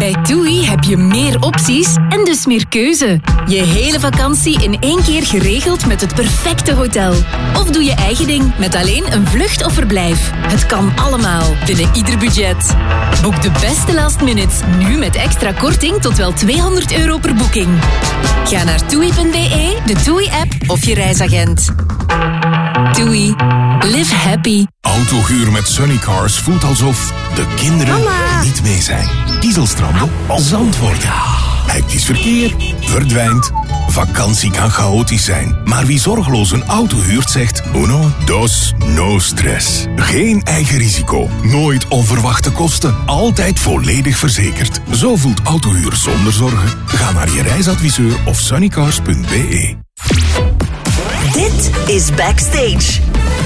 Bij TUI heb je meer opties en dus meer keuze. Je hele vakantie in 1 keer geregeld met het perfecte hotel. Of doe je eigen ding met alleen een vlucht of verblijf. Het kan allemaal, binnen ieder budget. Boek de beste last minutes, nu met extra korting tot wel €200 per boeking. Ga naar TUI.be, de TUI-app of je reisagent. TUI. Live happy. Autohuur met Sunnycars voelt alsof de kinderen niet mee zijn. Kiezelstranden, zand worden. Hectisch verkeer verdwijnt. Vakantie kan chaotisch zijn. Maar wie zorgeloos een auto huurt zegt... Uno, dos, no stress. Geen eigen risico. Nooit onverwachte kosten. Altijd volledig verzekerd. Zo voelt autohuur zonder zorgen. Ga naar je reisadviseur of sunnycars.be. Dit is Backstage.